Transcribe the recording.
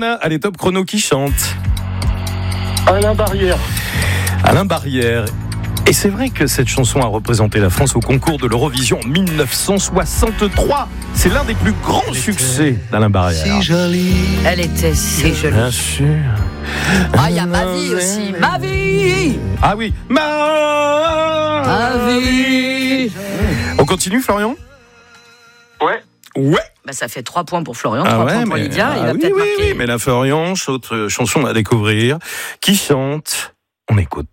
allez, top chrono qui chante. Alain Barrière. Alain Barrière. Et c'est vrai que cette chanson a représenté la France au concours de l'Eurovision en 1963. C'est l'un des plus grands succès d'Alain Barrière. Si jolie. Elle était si jolie. Bien sûr. Ah, il y a Ma vie aussi. Ma vie. Ah oui, Ma vie. On continue, Florian ? Ouais. Ouais. Bah, ça fait 3 points pour Florian, 3 points pour Lydia. Il va oui, peut-être oui, marquer. oui, mais la Florian, autre chanson à découvrir. Qui chante ? On écoute.